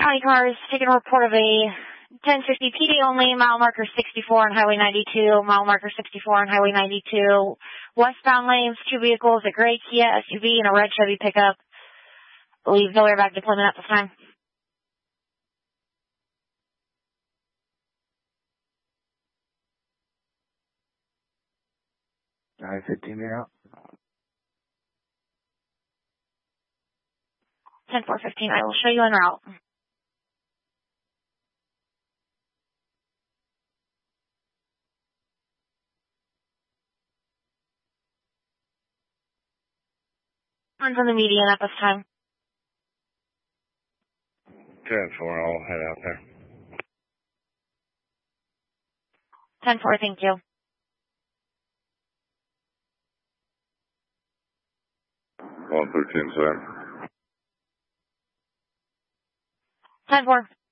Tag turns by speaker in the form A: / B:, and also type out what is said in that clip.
A: County cars, taking a report of a 1050 PD only, mile marker 64 on Highway 92, mile marker 64 on Highway 92. Westbound lanes, 2 vehicles, a gray Kia SUV and a red Chevy pickup. Believe no airbag deployment at this time.
B: 915, you're out.
A: 10-4-15, I will show you en route. Runs on the median at this time.
B: 10-4, I'll head out there.
A: 10-4, thank you.
B: 113, sir.
A: 10-4.